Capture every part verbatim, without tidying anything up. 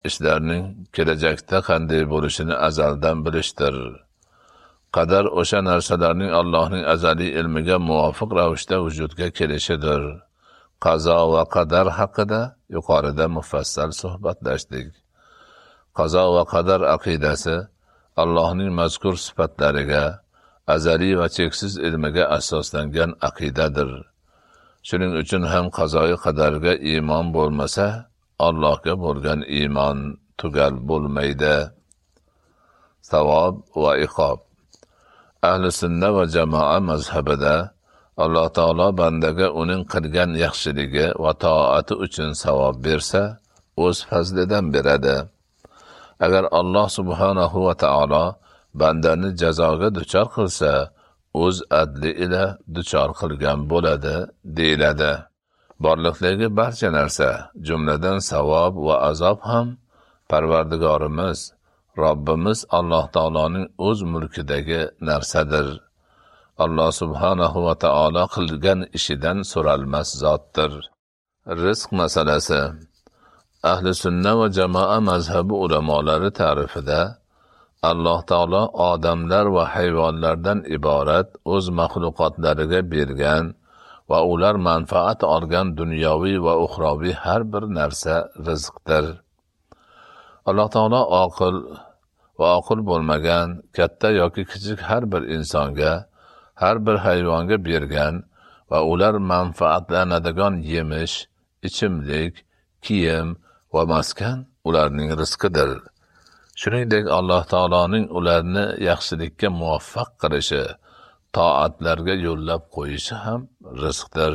ishlarning kelajakda qanday bo'lishini azaldan bilishdir. Qadar o'sha narsalarning Allohning azaliy ilmiga muvofiq ravishda vujudga kelishidir. Qazo va qadar haqida yuqorida mufassal suhbatlashdik. Qazo va qadar aqidasi Allohning mazkur sifatlariga, azaliy va cheksiz ilmiga asoslangan aqidadir. Shuning uchun ham qazoyi qadarga iymon bo'lmasa, Allohga bo'lgan iymon tugal bo'lmaydi. Savob va iqob. Ahli sunna va jamoa mazhabida Alloh taolo bandaga uning qilgan yaxshiligi va toati uchun savob bersa, o'z fazlidan beradi. Agar Alloh subhanahu va taolo bandani jazoga duchor qilsa, o'z adli ila duchor qilgan bo'ladi, deyiladi. Borliqdagi barcha narsa, jumladan savob va azob ham Parvardigorimiz, Robbimiz Alloh taoloning o'z mulkidagi narsadir. Alloh subhanahu va taolo qilgan ishidan so'ralmas zotdir. Rizq masalasi. Ahli sunna va jamoa mazhabi ulamolari ta'rifida Alloh taolo odamlar va hayvonlardan iborat o'z maxluqotlariga bergan va ular manfaat olgan dunyoviy va uxroviy har bir narsa rizqdir. Alloh taolo oqil va oqil bo'lmagan, katta yoki kichik har bir insonga, har bir hayvonga bergan va ular manfaatlanadigan yemish, ichimlik, kiyim va maskan ularning rizqidir. Shuningdek, Alloh taoloning ularni yaxshilikka muvaffaq qilishi, toatlarga yo'llab qo'yishi ham rizqdir.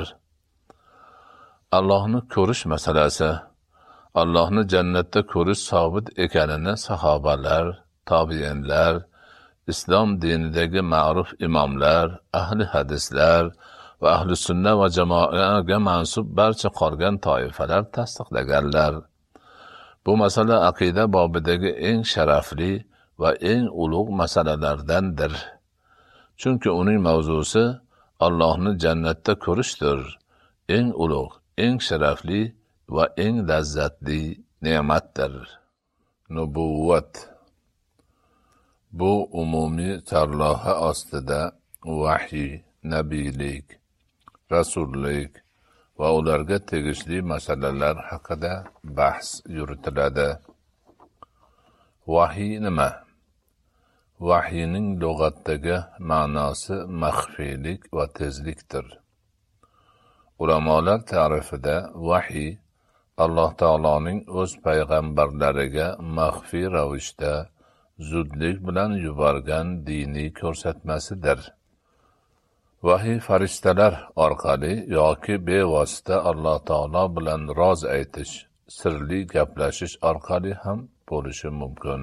Allohni ko'rish masalasi. Allohni jannatda ko'rish sobit ekanini sahobalar, tobiinlar, islom dinidagi ma'ruf imomlar, ahli hadislar va ahli sunna va jamoaga mansub barcha qolgan toifalar tasdiqlaganlar. Bu masala aqida bobidagi eng sharafli va eng ulug' masalalardandir. Chunki uning mavzusi Allohni jannatda ko'rishdir. Eng ulug', eng sharafli va eng lazzatli ne'matdir. Nubuvat. Bu umumiy sarloha ostida vahiy, nabiylik, rasullik va ularga tegishli masalalar haqida bahs yuritiladi. Vahiy nima? Vahiyning lug'atdagi ma'nosi maxfiylik va tezlikdir. Ulamolar ta'rifida vahiy Alloh taoloning o'z payg'ambarlariga maxfiy ravishda zudlik bilan yuborgan diniy ko'rsatmasidir. Vahiy farishtalar orqali yoki bevosita Alloh taolo bilan roz aytish, sirli gaplashish orqali ham bo'lishi mumkin.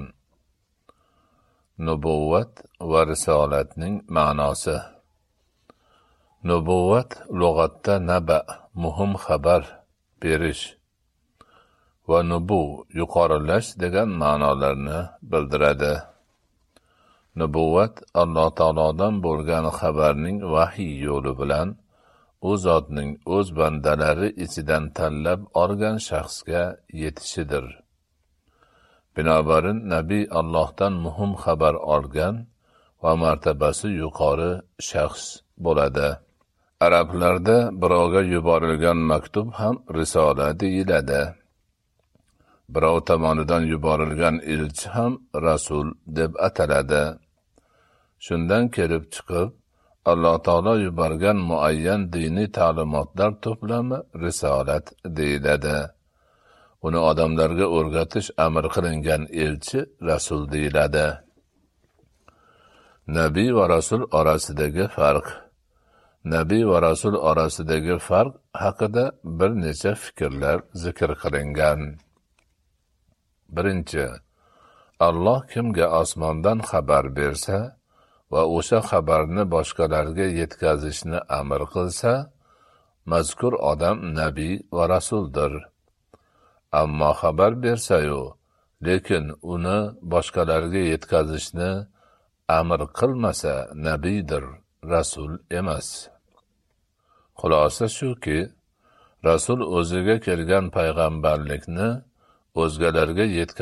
Nubuvat va risolatning ma'nosi. Nubuvat lug'atda naba, muhim xabar berish va nubu, yuqorilash degan ma'nolarni bildiradi. Nubuvat Alloh taolodan bo'lgan xabarning vahiy yo'li bilan u zotning o'z bandalari ichidan tanlab olgan shaxsga yetishidir. Binobarin nabiy Allohdan muhim xabar olgan va martabasi yuqori shaxs bo'ladi. Arablarda birovga yuborilgan maktub ham risola deyiladi. Birov tomonidan yuborilgan elchi ham rasul deb ataladi. Shundan kelib chiqib, Alloh taolo yuborgan muayyan diniy ta'limotlar to'plami risolat deyiladi. Uni odamlarga o'rgatish amr qilingan elchi rasul deyiladi. Nabiy va rasul orasidagi farq. Nabiy va rasul orasidagi farq haqida bir necha fikrlar zikr qilingan. Birinchi, Alloh kimga osmondan xabar bersa va o'sha xabarni boshqalarga yetkazishni amr qilsa, mazkur odam nabiy va rasuldir. Ammo xabar bersa-yu, lekin uni boshqalarga yetkazishni amr qilmasa, nabiydir, rasul emas. Xulosa shuki, rasul o'ziga kelgan payg'ambarlikni o'zgalarga yetkazishni